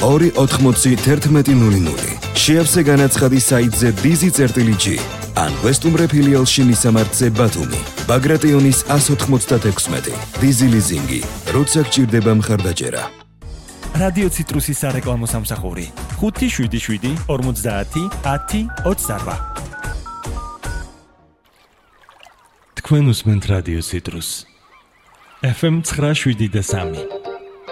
2801100. შეავსე განაცხადი საიტზე dizzy.g ან ვესტუმრე ფილიალში მისამართზე ბათუმი, ბაგრატიონის 196. Dizzy ლიზინგი, როცა გჭირდება მხარდაჭერა. რადიო ციტრუსის სარეკლამო სამსახური 577 50 10 28. თქვენ უსმენთ რადიო ციტრუს FM 973.